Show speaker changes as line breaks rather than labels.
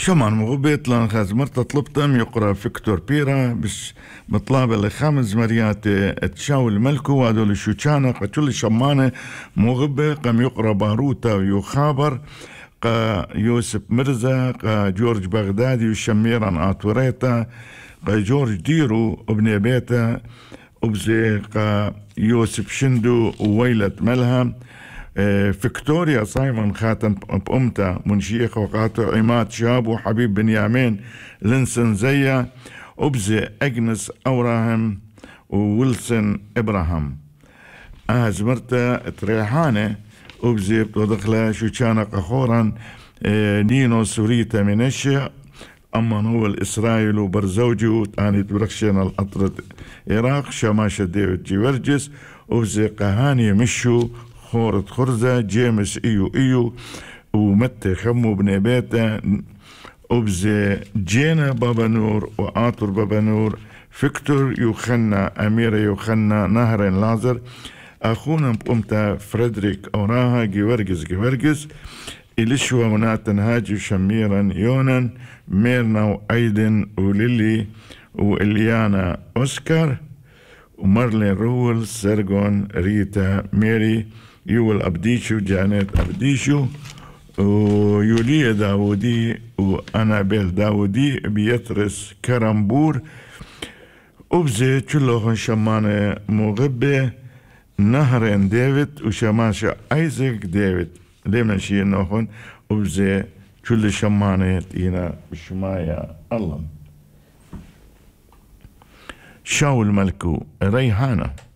شمان مغبيت لان خازمرت طلبتم يقرأ فيكتور بيرا بس مطلابة لخمس مريات تشاو الملكو وهذول الشوشانة قتل شمانة مغبة قم يقرأ باروتا ويخابر قا يوسف مرزا قا جورج بغدادي وشميران آتوريتا قا جورج ديرو ابن بيتا وبزي قا يوسف شندو وويلة ملهم فيكتوريا سايمون خاتم بأمتا منشيخ وقاطع عماد شاب وحبيب بنيامين لينسون زيا وبزي أجنس أوراهم وويلسون إبراهام زمرتا تريحانة وبزي بتدخله شو كان قخورا نينو سوريتا منشي أما هو الإسرائيل وبرزوجي تاني تبرخشن الأطرد إراق شماشة ديفيد جيورجس وبزي قهاني مشو خورة خرزة جيمس إيو ومتى خمو بن بيتا وبزي جينا بابا نور وآطر بابا نور فيكتور يوخنا أميرة يوخنا نهر لازر أخونا بأمتا فريدريك أوراها جيورجس إليشوا مناتن هاجي شميرا يونان ميرنا وأيدن وليلي وإليانا أوسكار ومارلين رول سيرغون ريتا ميري يول أبديشو جانيت أبديشو ويوليا داودي وأنابيل داودي بيترس كرامبور وبزي تشلوخن شمانة مغبة نهرين ديفيد وشماشة ايزاك ديفيد لمن شي نوخن وبزي تشل شمانة تينا بشمايا الله شاول ملكو ريحانة